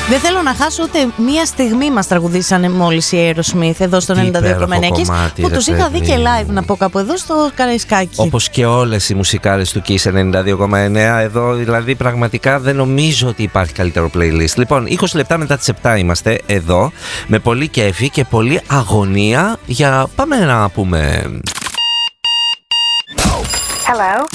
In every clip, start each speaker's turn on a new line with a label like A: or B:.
A: Δεν θέλω να χάσω ούτε μία στιγμή μας τραγουδήσανε μόλις οι Aerosmith εδώ στο 92,9 που τους είχα δει και live να πω κάπου εδώ στο Καραϊσκάκι.
B: Όπως και όλες οι μουσικάρες του Kiss 92,9 εδώ, δηλαδή πραγματικά δεν νομίζω ότι υπάρχει καλύτερο playlist. Λοιπόν, 20 λεπτά μετά τις 7 είμαστε εδώ με πολύ κέφι και πολύ αγωνία για πάμε να πούμε...
C: Hello.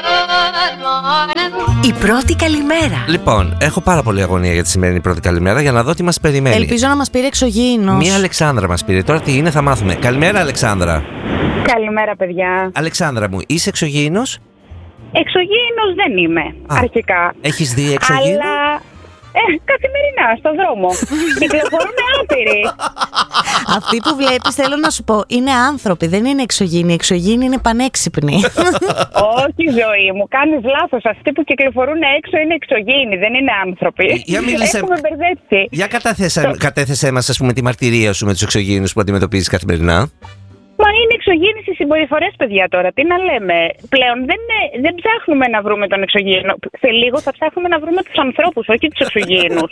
C: Η πρώτη καλημέρα.
B: Λοιπόν, έχω πάρα πολύ αγωνία για τη σημερινή πρώτη καλημέρα για να δω τι μας περιμένει.
A: Ελπίζω να μας πήρε εξωγήινος.
B: Μία Αλεξάνδρα μας πήρε. Τώρα τι είναι, θα μάθουμε. Καλημέρα, Αλεξάνδρα.
D: Καλημέρα, παιδιά.
B: Αλεξάνδρα μου, είσαι εξωγήινος?
D: Εξωγήινος δεν είμαι, αρχικά.
B: Έχεις δει εξωγήινο?
D: Αλλά καθημερινά, στον δρόμο. Κυκλοφορούν άπειροι.
A: Αυτοί που βλέπεις, θέλω να σου πω, είναι άνθρωποι, δεν είναι εξωγήινοι. Οι εξωγήινοι είναι πανέξυπνοι.
D: Όχι, ζωή μου, κάνεις λάθος. Αυτοί που κυκλοφορούν έξω είναι εξωγήινοι, δεν είναι άνθρωποι. Έχουμε μπερδέψει.
B: Για κατέθεσέ μας, ας πούμε, τη μαρτυρία σου με τους εξωγήινους που αντιμετωπίζεις καθημερινά.
D: Μα είναι εξωγήινοι στις συμπεριφορές, παιδιά, τώρα. Τι να λέμε. Πλέον δεν ψάχνουμε να βρούμε τον εξωγήινο. Σε λίγο θα ψάχνουμε να βρούμε τους ανθρώπους, όχι τους εξωγήινους.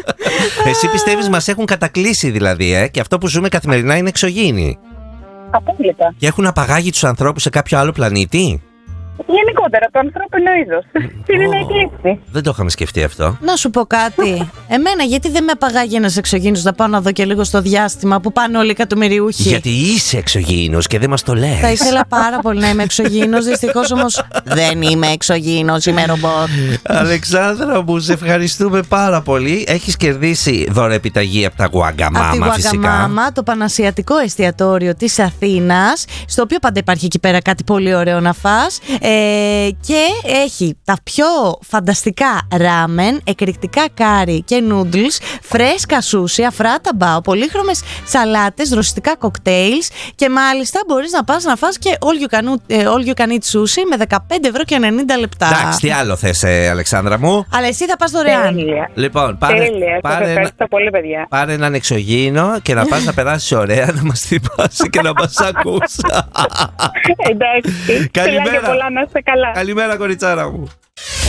B: Εσύ πιστεύεις μας έχουν κατακλείσει δηλαδή, και αυτό που ζούμε καθημερινά είναι εξωγήινοι?
D: Απόλυτα.
B: Και έχουν απαγάγει τους ανθρώπους σε κάποιο άλλο πλανήτη?
D: Γενικότερα, το ανθρώπινο είδος. Είναι να εκλείψει.
B: Δεν το είχαμε σκεφτεί αυτό.
A: Να σου πω κάτι. Εμένα, γιατί δεν με απαγάγει ένας εξωγήινος να πάω να δω και λίγο στο διάστημα που πάνε όλοι οι εκατομμυριούχοι?
B: Γιατί είσαι εξωγήινος και δεν μας το λες.
A: Θα ήθελα πάρα πολύ να είμαι εξωγήινος. Δυστυχώς όμως δεν είμαι εξωγήινος, είμαι ρομπότ.
B: Αλεξάνδρα μου, σε ευχαριστούμε πάρα πολύ. Έχεις κερδίσει δωρεοπιταγή από τα Γουαγκαμάμα, φυσικά.
A: Γουαγκαμάμα, το πανασιατικό εστιατόριο της Αθήνας, στο οποίο πάντα υπάρχει εκεί πέρα κάτι πολύ ωραίο να φας. Και έχει τα πιο φανταστικά ράμεν, εκρηκτικά κάρι και νούντλς, φρέσκα σούσι, αφράτα μπάο, πολύχρωμες σαλάτες, δροσιστικά κοκτέιλς και μάλιστα μπορείς να πας να φας και all you can eat sushi με 15 ευρώ και 90 λεπτά.
B: Εντάξει, τι άλλο θες, Αλεξάνδρα μου?
A: Αλλά εσύ θα πας δωρεάν.
B: Λοιπόν,
D: ευχαριστώ πολύ, παιδιά.
B: Πάρε έναν εξωγήινο και να πας να περάσεις ωραία, να μας θυμάσαι και να μας ακούσει.
D: Εντάξει.
B: Καλημέρα.
D: Πολλά, να είστε καλά.
B: Καλημέρα, κοριτσάρα μου.